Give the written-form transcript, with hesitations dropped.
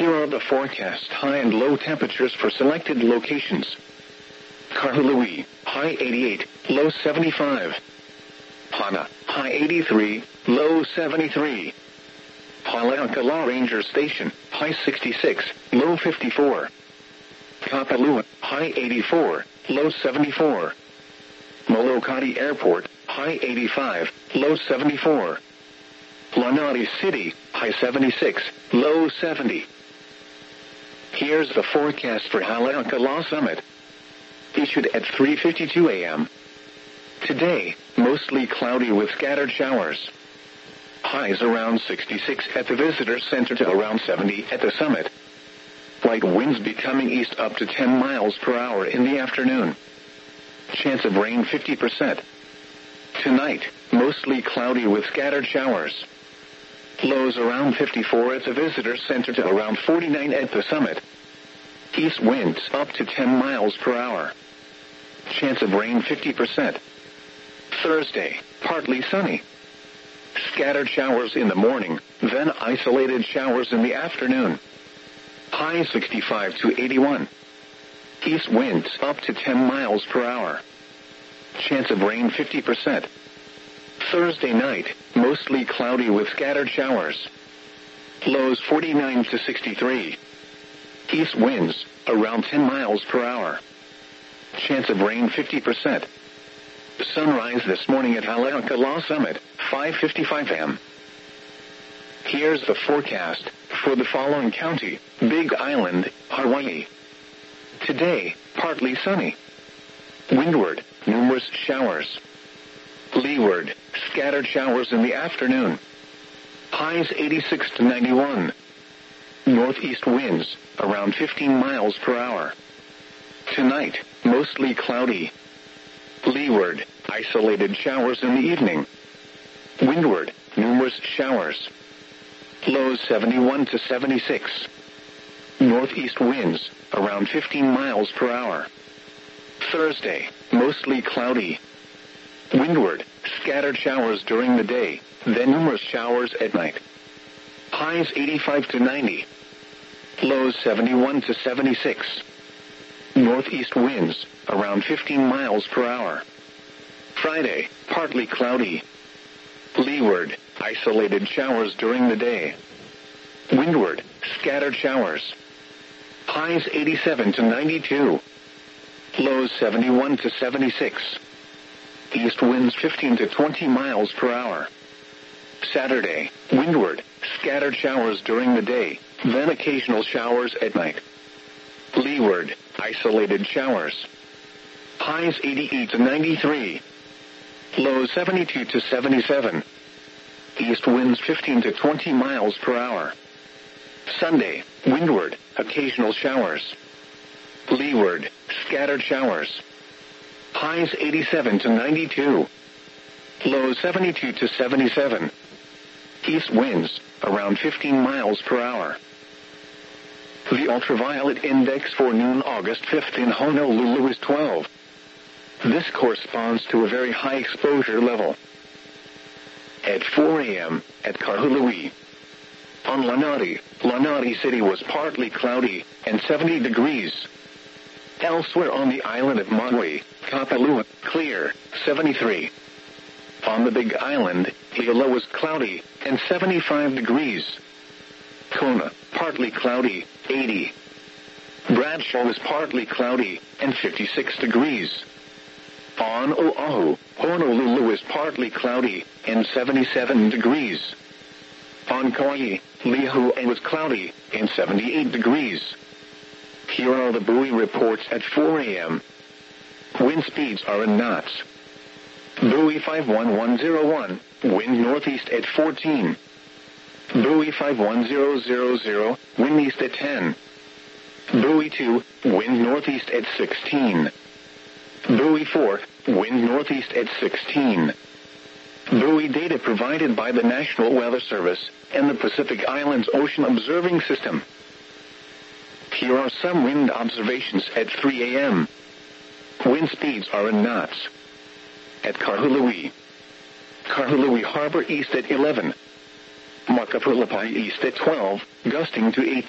Here are the forecast high and low temperatures for selected locations. Kahului, high 88, low 75. Hana, high 83, low 73. Haleakala Ranger Station, high 66, low 54. Kapalua, high 84, low 74. Molokai Airport, high 85, low 74. Lanai City, high 76, low 70. Here's the forecast for Haleakala Summit. Issued at 3:52 a.m. Today, mostly cloudy with scattered showers. Highs around 66 at the visitor center to around 70 at the summit. Light winds becoming east up to 10 miles per hour in the afternoon. Chance of rain 50%. Tonight, mostly cloudy with scattered showers. Lows around 54 at the visitor center to around 49 at the summit. East winds up to 10 miles per hour. Chance of rain 50%. Thursday, partly sunny. Scattered showers in the morning, then isolated showers in the afternoon. High 65 to 81. East winds up to 10 miles per hour. Chance of rain 50%. Thursday night, mostly cloudy with scattered showers. Lows 49 to 63. East winds around 10 miles per hour. Chance of rain 50%. Sunrise this morning at Haleakala Summit, 5:55 a.m. Here's the forecast for the following county: Big Island, Hawaii. Today, partly sunny. Windward, numerous showers. Leeward, scattered showers in the afternoon. Highs 86 to 91. Northeast winds, around 15 miles per hour. Tonight, mostly cloudy. Leeward, isolated showers in the evening. Windward, numerous showers. Lows 71 to 76. Northeast winds, around 15 miles per hour. Thursday, mostly cloudy. Windward, scattered showers during the day, then numerous showers at night. Highs 85 to 90. Lows 71 to 76. Northeast winds, around 15 miles per hour. Friday, partly cloudy. Leeward, isolated showers during the day. Windward, scattered showers. Highs 87 to 92. Lows 71 to 76. East winds 15 to 20 miles per hour. Saturday, windward, scattered showers during the day, then occasional showers at night. Leeward, isolated showers. Highs 88 to 93. Lows 72 to 77. East winds 15 to 20 miles per hour. Sunday, windward, occasional showers. Leeward, scattered showers. Highs 87 to 92. Lows 72 to 77. East winds, around 15 miles per hour. The ultraviolet index for noon August 5th in Honolulu is 12. This corresponds to a very high exposure level. At 4 a.m., at Kahului. On Lanai City was partly cloudy, and 70 degrees. Elsewhere on the island of Maui, Kapalua, clear, 73. On the Big Island, Hilo was cloudy, and 75 degrees. Kona, partly cloudy, 80. Bradshaw was partly cloudy, and 56 degrees. On Oahu, Honolulu is partly cloudy, and 77 degrees. On Kauai, Lihue was cloudy, and 78 degrees. Here are the buoy reports at 4 a.m. Wind speeds are in knots. Buoy 51101, wind northeast at 14. Buoy 51000, wind east at 10. Buoy 2, wind northeast at 16. Buoy 4, wind northeast at 16. Buoy data provided by the National Weather Service and the Pacific Islands Ocean Observing System. Here are some wind observations at 3 a.m. Wind speeds are in knots. At Kahului. Kahului Harbor east at 11. Makapulapai east at 12, gusting to 18.